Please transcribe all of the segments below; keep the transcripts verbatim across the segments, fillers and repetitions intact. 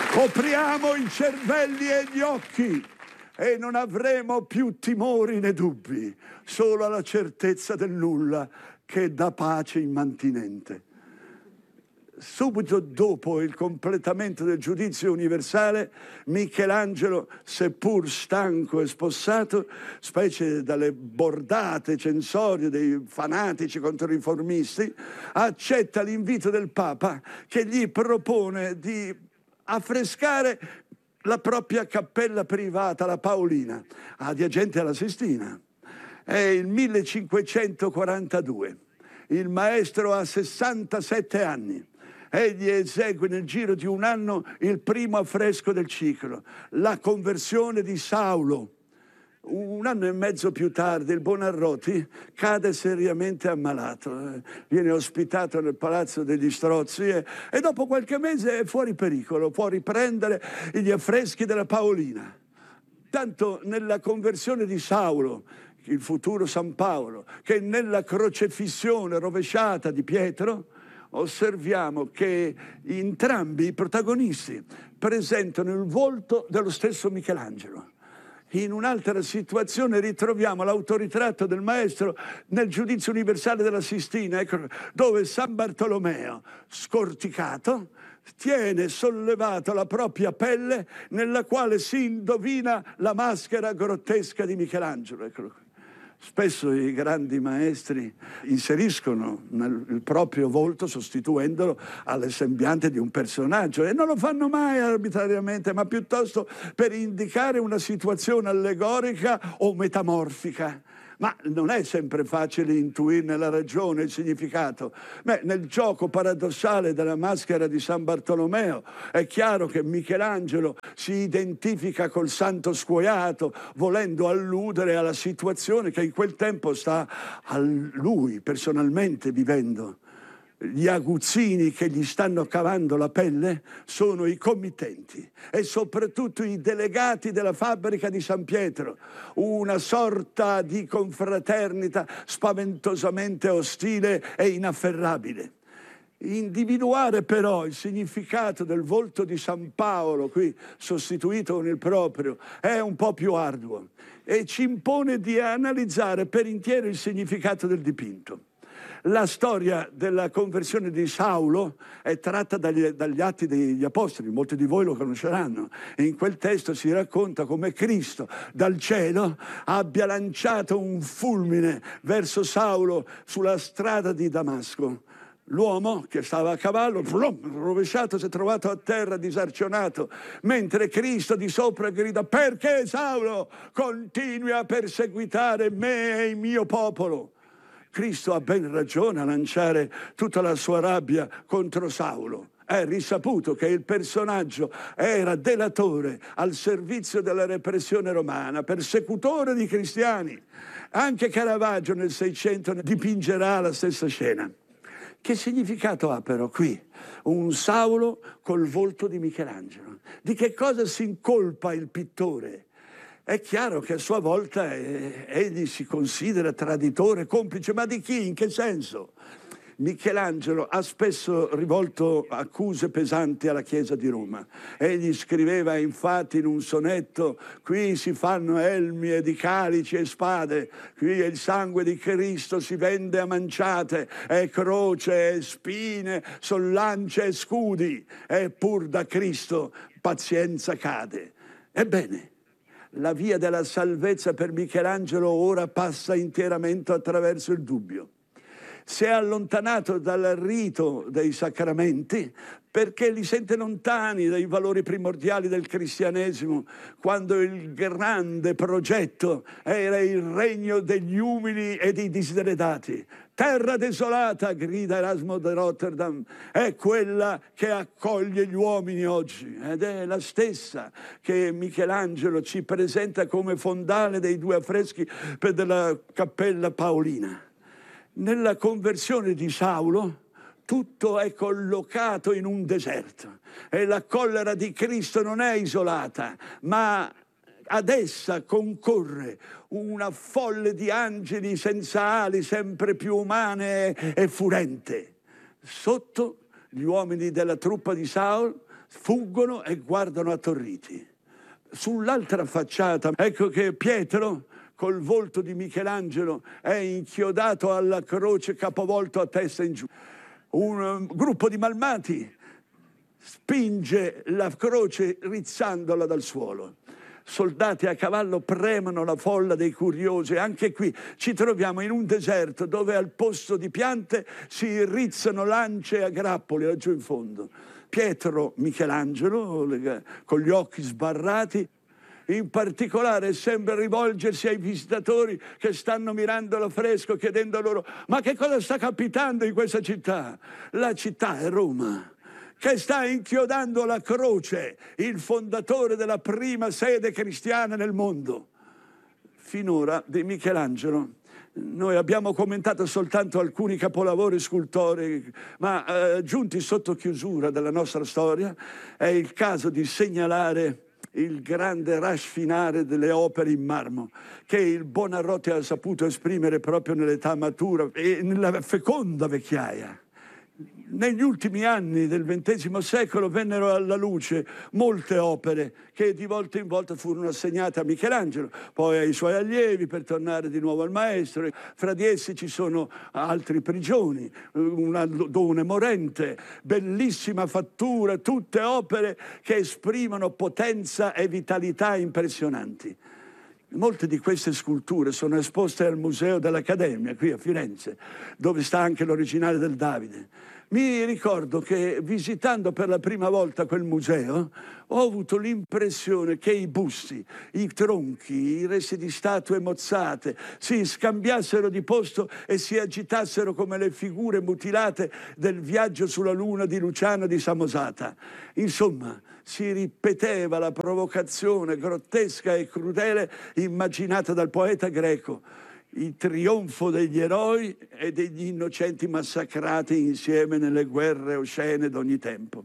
Copriamo i cervelli e gli occhi e non avremo più timori né dubbi, solo la certezza del nulla che dà pace immantinente. Subito dopo il completamento del giudizio universale, Michelangelo, seppur stanco e spossato, specie dalle bordate censorie dei fanatici controriformisti, accetta l'invito del Papa che gli propone di affrescare la propria cappella privata, la Paolina, adiacente alla Sistina. È il millecinquecentoquarantadue. Il maestro ha sessantasette anni. Egli esegue nel giro di un anno il primo affresco del ciclo, la conversione di Saulo. Un anno e mezzo più tardi il Buonarroti cade seriamente ammalato, viene ospitato nel Palazzo degli Strozzi e, e dopo qualche mese è fuori pericolo, può riprendere gli affreschi della Paolina. Tanto nella conversione di Saulo, il futuro San Paolo, che nella crocefissione rovesciata di Pietro, osserviamo che entrambi i protagonisti presentano il volto dello stesso Michelangelo. In un'altra situazione ritroviamo l'autoritratto del maestro nel giudizio universale della Sistina, ecco, dove San Bartolomeo, scorticato, tiene sollevato la propria pelle nella quale si indovina la maschera grottesca di Michelangelo. Eccolo qui. Spesso i grandi maestri inseriscono nel, il proprio volto sostituendolo alle sembianze di un personaggio e non lo fanno mai arbitrariamente, ma piuttosto per indicare una situazione allegorica o metamorfica. Ma non è sempre facile intuirne la ragione, il significato. Beh, nel gioco paradossale della maschera di San Bartolomeo è chiaro che Michelangelo si identifica col santo scuoiato, volendo alludere alla situazione che in quel tempo sta a lui personalmente vivendo. Gli aguzzini che gli stanno cavando la pelle sono i committenti e soprattutto i delegati della fabbrica di San Pietro, una sorta di confraternita spaventosamente ostile e inafferrabile. Individuare però il significato del volto di San Paolo, qui sostituito con il proprio, è un po' più arduo e ci impone di analizzare per intero il significato del dipinto. La storia della conversione di Saulo è tratta dagli, dagli Atti degli Apostoli, molti di voi lo conosceranno. E in quel testo si racconta come Cristo dal cielo abbia lanciato un fulmine verso Saulo sulla strada di Damasco. L'uomo che stava a cavallo, plom, rovesciato, si è trovato a terra disarcionato, mentre Cristo di sopra grida: perché Saulo continui a perseguitare me e il mio popolo? Cristo ha ben ragione a lanciare tutta la sua rabbia contro Saulo. È risaputo che il personaggio era delatore al servizio della repressione romana, persecutore di cristiani. Anche Caravaggio nel Seicento dipingerà la stessa scena. Che significato ha però qui un Saulo col volto di Michelangelo? Di che cosa si incolpa il pittore? È chiaro che a sua volta eh, egli si considera traditore, complice, ma di chi? In che senso? Michelangelo ha spesso rivolto accuse pesanti alla Chiesa di Roma. Egli scriveva infatti in un sonetto: qui si fanno elmi e di calici e spade, qui il sangue di Cristo si vende a manciate, è croce e spine, son lance e scudi, e pur da Cristo pazienza cade. Ebbene, la via della salvezza per Michelangelo ora passa interamente attraverso il dubbio. Si è allontanato dal rito dei sacramenti perché li sente lontani dai valori primordiali del cristianesimo, quando il grande progetto era il regno degli umili e dei desideratati. Terra desolata, grida Erasmo da Rotterdam, è quella che accoglie gli uomini oggi, ed è la stessa che Michelangelo ci presenta come fondale dei due affreschi della Cappella Paolina. Nella conversione di Saulo tutto è collocato in un deserto e la collera di Cristo non è isolata, ma ad essa concorre una folle di angeli senza ali, sempre più umane e furente. Sotto gli uomini della truppa di Saulo fuggono e guardano attorriti. Sull'altra facciata, ecco che Pietro, col volto di Michelangelo, è inchiodato alla croce, capovolto a testa in giù. Un gruppo di malmati spinge la croce rizzandola dal suolo. Soldati a cavallo premono la folla dei curiosi. Anche qui ci troviamo in un deserto dove al posto di piante si rizzano lance a grappoli laggiù in fondo. Pietro Michelangelo, con gli occhi sbarrati, in particolare sembra rivolgersi ai visitatori che stanno mirando l'affresco, chiedendo loro: ma che cosa sta capitando in questa città? La città è Roma, che sta inchiodando la croce, il fondatore della prima sede cristiana nel mondo. Finora di Michelangelo noi abbiamo commentato soltanto alcuni capolavori scultorei, ma eh, giunti sotto chiusura della nostra storia, è il caso di segnalare il grande raffinare delle opere in marmo che il Buonarroti ha saputo esprimere proprio nell'età matura e nella feconda vecchiaia. Negli ultimi anni del ventesimo secolo vennero alla luce molte opere che di volta in volta furono assegnate a Michelangelo, poi ai suoi allievi per tornare di nuovo al maestro. Fra di essi ci sono altri prigioni, una Done morente, bellissima fattura, tutte opere che esprimono potenza e vitalità impressionanti. Molte di queste sculture sono esposte al Museo dell'Accademia, qui a Firenze, dove sta anche l'originale del Davide. Mi ricordo che visitando per la prima volta quel museo ho avuto l'impressione che i busti, i tronchi, i resti di statue mozzate si scambiassero di posto e si agitassero come le figure mutilate del Viaggio sulla Luna di Luciano di Samosata. Insomma, si ripeteva la provocazione grottesca e crudele immaginata dal poeta greco: il trionfo degli eroi e degli innocenti massacrati insieme nelle guerre oscene d'ogni tempo.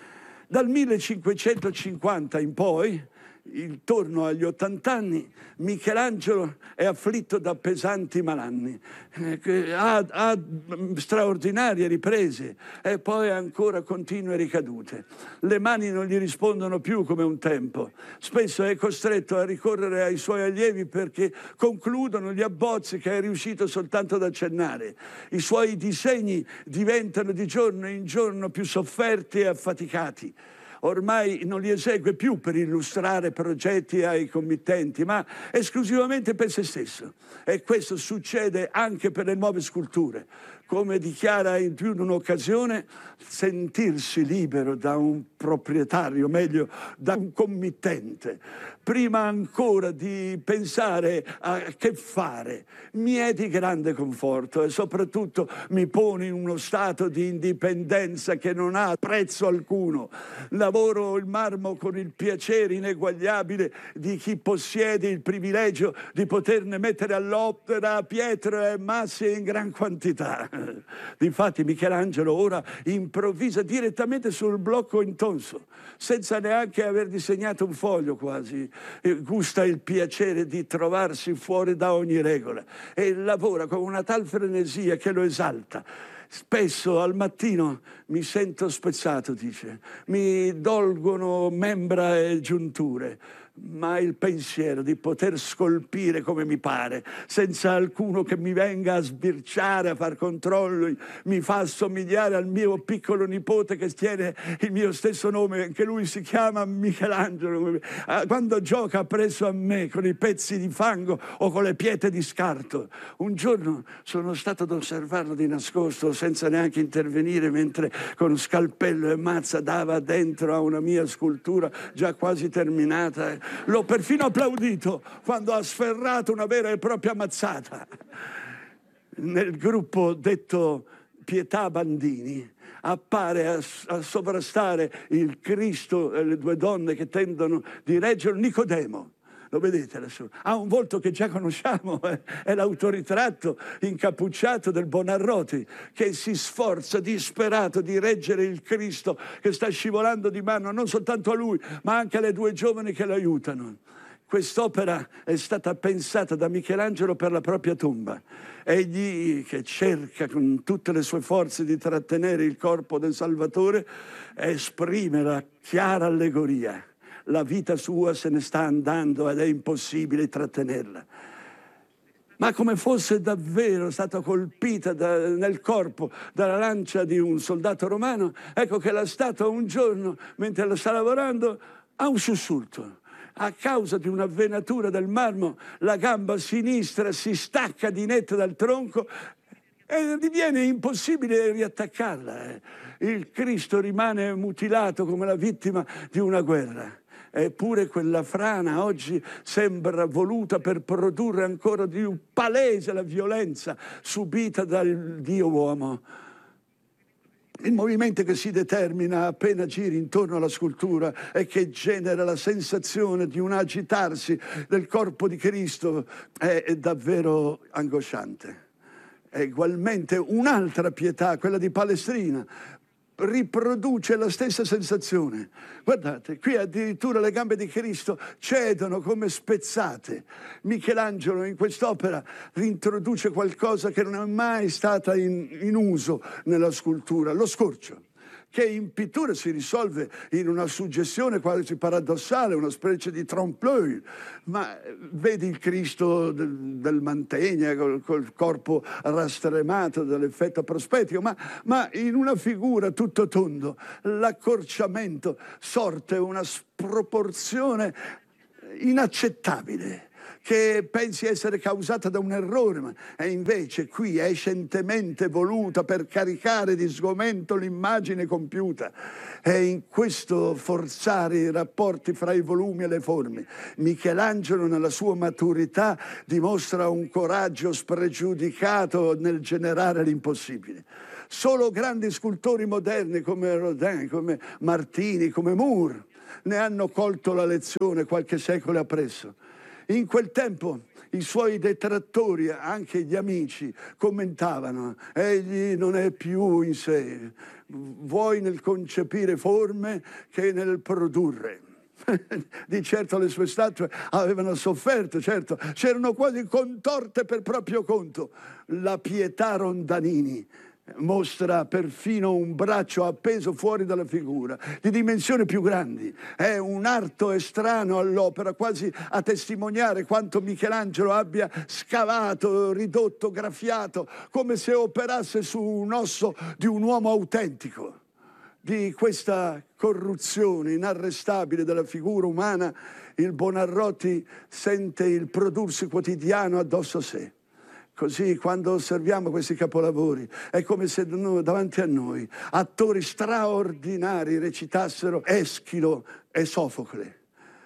Dal millecinquecentocinquanta in poi, intorno agli ottant'anni, Michelangelo è afflitto da pesanti malanni, eh, ha, ha straordinarie riprese e poi ancora continue ricadute. Le mani non gli rispondono più come un tempo. Spesso è costretto a ricorrere ai suoi allievi perché concludono gli abbozzi che è riuscito soltanto ad accennare. I suoi disegni diventano di giorno in giorno più sofferti e affaticati. Ormai non li esegue più per illustrare progetti ai committenti, ma esclusivamente per se stesso. E questo succede anche per le nuove sculture. Come dichiara in più di un'occasione, sentirsi libero da un proprietario, meglio, da un committente, prima ancora di pensare a che fare, mi è di grande conforto e soprattutto mi pone in uno stato di indipendenza che non ha prezzo alcuno. Lavoro il marmo con il piacere ineguagliabile di chi possiede il privilegio di poterne mettere all'opera pietre e masse in gran quantità. Difatti Michelangelo ora improvvisa direttamente sul blocco intonso, senza neanche aver disegnato un foglio quasi. Gusta il piacere di trovarsi fuori da ogni regola e lavora con una tal frenesia che lo esalta. Spesso al mattino mi sento spezzato, dice, mi dolgono membra e giunture, ma il pensiero di poter scolpire come mi pare, senza alcuno che mi venga a sbirciare, a far controlli, mi fa assomigliare al mio piccolo nipote che tiene il mio stesso nome, anche lui si chiama Michelangelo, quando gioca presso a me con i pezzi di fango o con le pietre di scarto. Un giorno sono stato ad osservarlo di nascosto, senza neanche intervenire, mentre con scalpello e mazza dava dentro a una mia scultura già quasi terminata. L'ho perfino applaudito quando ha sferrato una vera e propria mazzata. Nel gruppo detto Pietà Bandini appare a, a sovrastare il Cristo e le due donne che tendono di reggere Nicodemo. Lo vedete adesso? Ha un volto che già conosciamo, eh? È l'autoritratto incappucciato del Buonarroti che si sforza disperato di reggere il Cristo che sta scivolando di mano non soltanto a lui, ma anche alle due giovani che lo aiutano. Quest'opera è stata pensata da Michelangelo per la propria tomba. Egli, che cerca con tutte le sue forze di trattenere il corpo del Salvatore, esprime la chiara allegoria. La vita sua se ne sta andando ed è impossibile trattenerla. Ma come fosse davvero stata colpita da, nel corpo dalla lancia di un soldato romano, ecco che la statua un giorno, mentre la sta lavorando, ha un sussulto. A causa di una venatura del marmo, la gamba sinistra si stacca di netto dal tronco e diviene impossibile riattaccarla. Eh. Il Cristo rimane mutilato come la vittima di una guerra. Eppure quella frana oggi sembra voluta per produrre ancora di più palese la violenza subita dal Dio uomo. Il movimento che si determina appena giri intorno alla scultura e che genera la sensazione di un agitarsi del corpo di Cristo è davvero angosciante. E ugualmente un'altra pietà, quella di Palestrina, riproduce la stessa sensazione. Guardate, qui addirittura le gambe di Cristo cedono come spezzate. Michelangelo in quest'opera introduce qualcosa che non è mai stata in, in uso nella scultura, lo scorcio, che in pittura si risolve in una suggestione quasi paradossale, una specie di trompe-l'œil. Ma vedi il Cristo del, del Mantegna col, col corpo rastremato dall'effetto prospettico, ma, ma in una figura tutto tondo, l'accorciamento sorte una sproporzione inaccettabile, che pensi essere causata da un errore, ma è invece qui è scientemente voluta per caricare di sgomento l'immagine compiuta. È in questo forzare i rapporti fra i volumi e le forme. Michelangelo, nella sua maturità, dimostra un coraggio spregiudicato nel generare l'impossibile. Solo grandi scultori moderni come Rodin, come Martini, come Moore ne hanno colto la lezione qualche secolo appresso. In quel tempo i suoi detrattori, anche gli amici, commentavano: egli non è più in sé, vuoi nel concepire forme che nel produrre. Di certo le sue statue avevano sofferto, certo, c'erano quasi contorte per proprio conto. La Pietà Rondanini mostra perfino un braccio appeso fuori dalla figura, di dimensioni più grandi. È un arto estraneo all'opera, quasi a testimoniare quanto Michelangelo abbia scavato, ridotto, graffiato, come se operasse su un osso di un uomo autentico. Di questa corruzione inarrestabile della figura umana, il Buonarroti sente il prodursi quotidiano addosso a sé. Così, quando osserviamo questi capolavori, è come se davanti a noi attori straordinari recitassero Eschilo e Sofocle.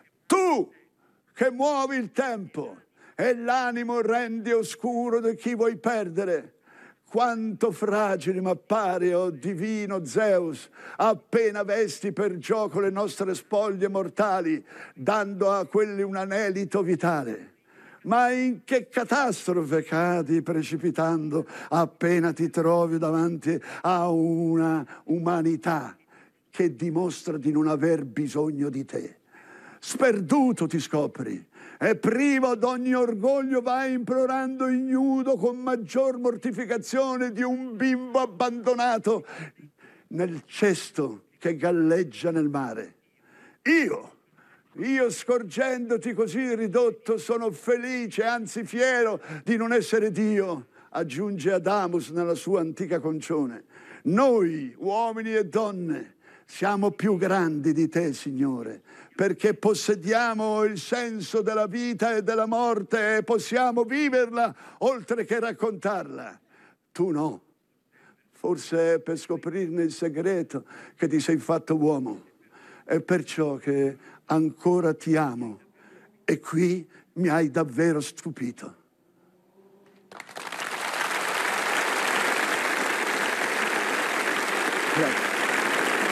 Tu che muovi il tempo e l'animo rendi oscuro di chi vuoi perdere, quanto fragili m'appare, o divino Zeus, appena vesti per gioco le nostre spoglie mortali, dando a quelli un anelito vitale. Ma in che catastrofe cadi precipitando appena ti trovi davanti a una umanità che dimostra di non aver bisogno di te. Sperduto ti scopri e privo d'ogni orgoglio vai implorando ignudo con maggior mortificazione di un bimbo abbandonato nel cesto che galleggia nel mare. Io Io scorgendoti così ridotto sono felice, anzi fiero di non essere Dio, aggiunge Adamus nella sua antica concione. Noi, uomini e donne, siamo più grandi di te, Signore, perché possediamo il senso della vita e della morte e possiamo viverla oltre che raccontarla. Tu no. Forse è per scoprirne il segreto che ti sei fatto uomo. È perciò che ancora ti amo e qui mi hai davvero stupito. Grazie.